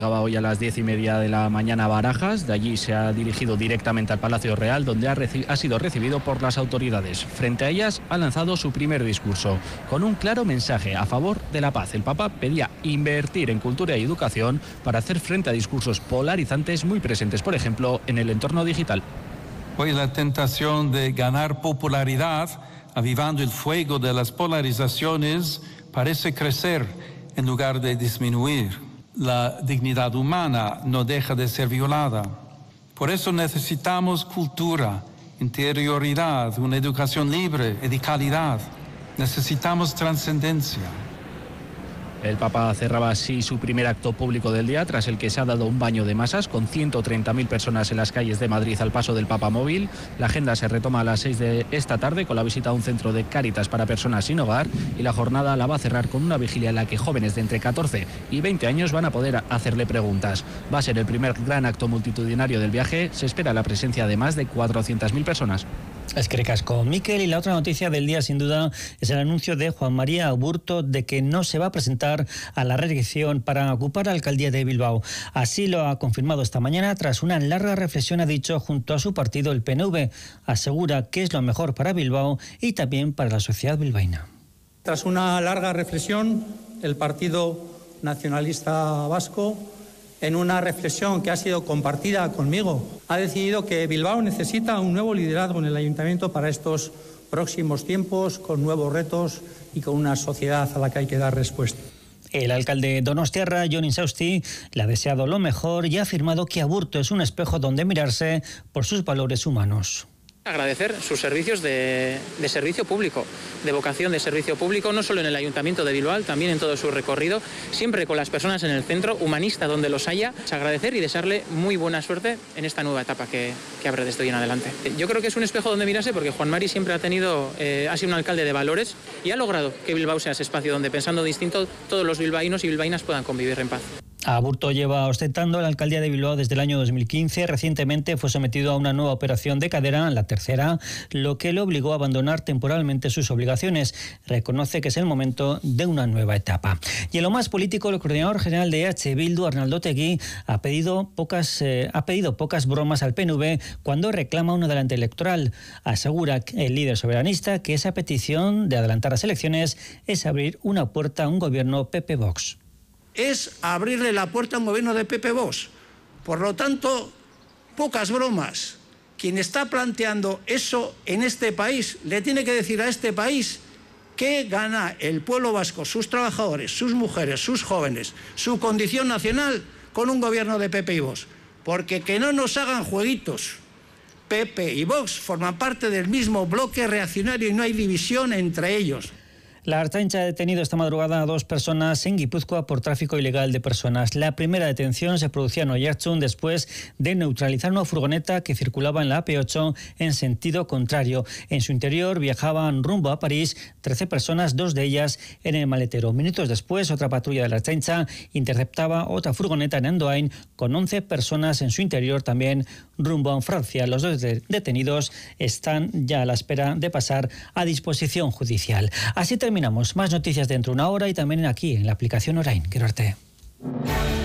Llegaba hoy a las 10:30 de la mañana a Barajas, de allí se ha dirigido directamente al Palacio Real, donde ha sido recibido por las autoridades. Frente a ellas ha lanzado su primer discurso, con un claro mensaje a favor de la paz. El Papa pedía invertir en cultura y educación para hacer frente a discursos polarizantes muy presentes, por ejemplo, en el entorno digital. Hoy la tentación de ganar popularidad, avivando el fuego de las polarizaciones, parece crecer en lugar de disminuir. La dignidad humana no deja de ser violada. Por eso necesitamos cultura, interioridad, una educación libre y de calidad. Necesitamos trascendencia. El Papa cerraba así su primer acto público del día, tras el que se ha dado un baño de masas con 130.000 personas en las calles de Madrid al paso del Papa móvil. La agenda se retoma a las 6 de esta tarde con la visita a un centro de Cáritas para personas sin hogar, y la jornada la va a cerrar con una vigilia en la que jóvenes de entre 14 y 20 años van a poder hacerle preguntas. Va a ser el primer gran acto multitudinario del viaje. Se espera la presencia de más de 400.000 personas. Es que ricasco, Miquel. Y la otra noticia del día, sin duda, es el anuncio de Juan María Aburto de que no se va a presentar a la reelección para ocupar la alcaldía de Bilbao. Así lo ha confirmado esta mañana tras una larga reflexión, ha dicho, junto a su partido, el PNV. Asegura que es lo mejor para Bilbao y también para la sociedad bilbaína. Tras una larga reflexión, el Partido Nacionalista Vasco, en una reflexión que ha sido compartida conmigo, ha decidido que Bilbao necesita un nuevo liderazgo en el ayuntamiento para estos próximos tiempos, con nuevos retos y con una sociedad a la que hay que dar respuesta. El alcalde donostiarra, Jon Insausti, le ha deseado lo mejor y ha afirmado que Aburto es un espejo donde mirarse por sus valores humanos. Agradecer sus servicios de servicio público, de vocación de servicio público, no solo en el Ayuntamiento de Bilbao, también en todo su recorrido, siempre con las personas en el centro, humanista donde los haya. Agradecer y desearle muy buena suerte en esta nueva etapa que abre desde hoy en adelante. Yo creo que es un espejo donde mirarse porque Juan Mari siempre ha sido un alcalde de valores y ha logrado que Bilbao sea ese espacio donde, pensando distinto, todos los bilbaínos y bilbaínas puedan convivir en paz. Aburto lleva ostentando la alcaldía de Bilbao desde el año 2015. Recientemente fue sometido a una nueva operación de cadera, la tercera, lo que le obligó a abandonar temporalmente sus obligaciones. Reconoce que es el momento de una nueva etapa. Y en lo más político, el coordinador general de EH Bildu, Arnaldo Otegi, ha pedido pocas bromas al PNV cuando reclama un adelanto electoral. Asegura el líder soberanista que esa petición de adelantar las elecciones es abrir una puerta a un gobierno PP-Vox. Es abrirle la puerta a un gobierno de PP-Vox. Por lo tanto, pocas bromas. Quien está planteando eso en este país le tiene que decir a este país qué gana el pueblo vasco, sus trabajadores, sus mujeres, sus jóvenes, su condición nacional con un gobierno de PP y Vox. Porque que no nos hagan jueguitos. PP y Vox forman parte del mismo bloque reaccionario y no hay división entre ellos. La Ertzaintza ha detenido esta madrugada a 2 personas en Guipúzcoa por tráfico ilegal de personas. La primera detención se producía en Oiartzun después de neutralizar una furgoneta que circulaba en la AP8 en sentido contrario. En su interior viajaban rumbo a París 13 personas, 2 de ellas en el maletero. Minutos después, otra patrulla de la Ertzaintza interceptaba otra furgoneta en Andoain con 11 personas en su interior, también rumbo a Francia. Los 2 detenidos están ya a la espera de pasar a disposición judicial. Así terminamos. Más noticias dentro de una hora y también aquí en la aplicación Orain. Quiero verte.